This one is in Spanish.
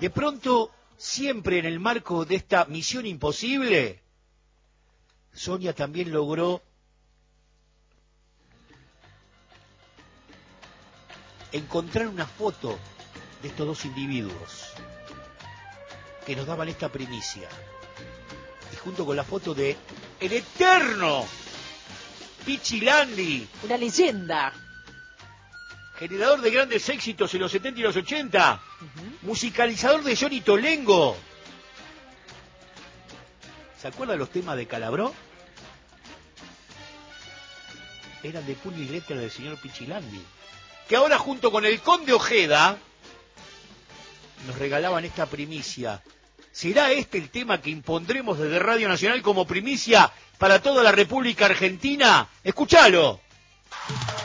De pronto, siempre en el marco de esta misión imposible, Sonia también logró encontrar una foto de estos dos individuos que nos daban esta primicia. Y junto con la foto de el eterno Pichi Landi, una leyenda, generador de grandes éxitos en los 70 y los 80, musicalizador de Johnny Tolengo. ¿Se acuerdan los temas de Calabró? Eran de puño y letra del señor Pichi Landi, que ahora junto con el Conde Ojeda nos regalaban esta primicia. ¿Será este el tema que impondremos desde Radio Nacional como primicia para toda la República Argentina? ¡Escuchalo!